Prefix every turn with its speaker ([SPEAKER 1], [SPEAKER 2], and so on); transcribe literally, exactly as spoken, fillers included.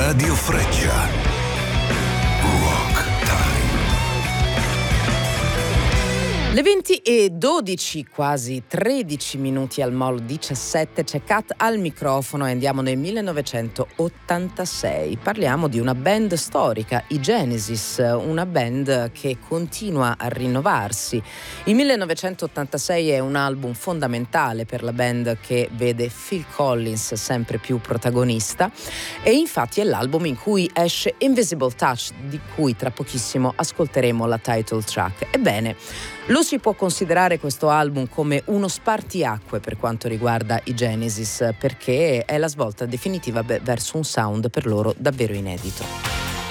[SPEAKER 1] Radio Freccia. Rock Time.
[SPEAKER 2] Le venti e dodici, quasi tredici minuti al Mall diciassette, c'è Kat al microfono e andiamo nel millenovecentottantasei. Parliamo di una band storica, i Genesis, una band che continua a rinnovarsi. Il millenovecentottantasei è un album fondamentale per la band che vede Phil Collins sempre più protagonista e infatti è l'album in cui esce Invisible Touch, di cui tra pochissimo ascolteremo la title track. Ebbene, lo si può considerare questo album come uno spartiacque per quanto riguarda i Genesis, perché è la svolta definitiva verso un sound per loro davvero inedito.